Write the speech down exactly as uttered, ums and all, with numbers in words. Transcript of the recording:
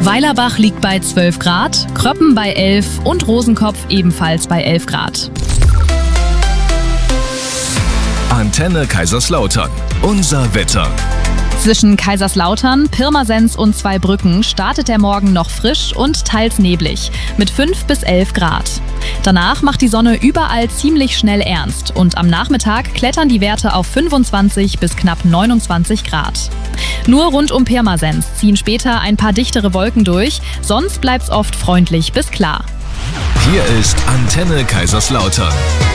Weilerbach liegt bei zwölf Grad, Kröppen bei elf und Rosenkopf ebenfalls bei elf Grad. Antenne Kaiserslautern. Unser Wetter. Zwischen Kaiserslautern, Pirmasens und Zweibrücken startet der Morgen noch frisch und teils neblig mit fünf bis elf Grad. Danach macht die Sonne überall ziemlich schnell ernst und am Nachmittag klettern die Werte auf fünfundzwanzig bis knapp neunundzwanzig Grad. Nur rund um Pirmasens ziehen später ein paar dichtere Wolken durch, sonst bleibt's oft freundlich bis klar. Hier ist Antenne Kaiserslautern.